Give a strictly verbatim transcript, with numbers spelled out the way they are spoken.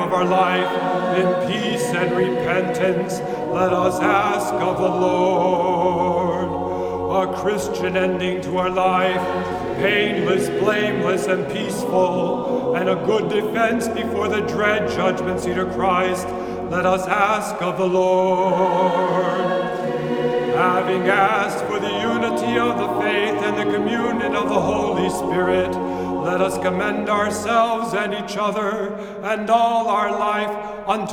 of our life, in peace and repentance, let us ask of the Lord. A Christian ending to our life, painless, blameless, and peaceful, and a good defense before the dread judgment seat of Christ, let us ask of the Lord. Having asked for the unity of the faith and the communion of the Holy Spirit, let us commend ourselves and each other and all our life unto